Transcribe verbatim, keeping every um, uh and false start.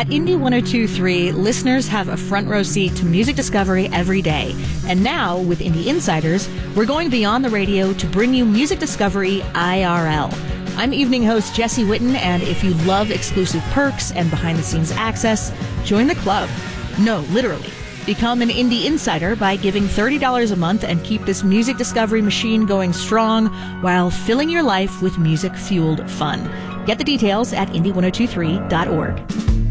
At Indie one oh two point three, listeners have a front row seat to music discovery every day. And now, with Indie Insiders, we're going beyond the radio to bring you music discovery I R L. I'm evening host Jesse Witten, and if you love exclusive perks and behind-the-scenes access, join the club. No, literally. Become an Indie Insider by giving thirty dollars a month and keep this music discovery machine going strong while filling your life with music-fueled fun. Get the details at indie one oh two three dot org.